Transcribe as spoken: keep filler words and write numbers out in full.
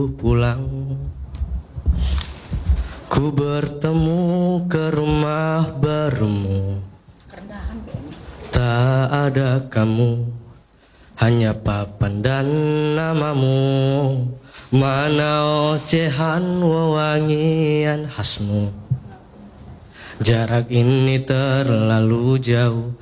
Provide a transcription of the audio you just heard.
pulang. Ku bertemu ke rumah barumu, tak ada kamu, hanya papan dan namamu. Mana ocehan wewangian khasmu. Jarak ini terlalu jauh,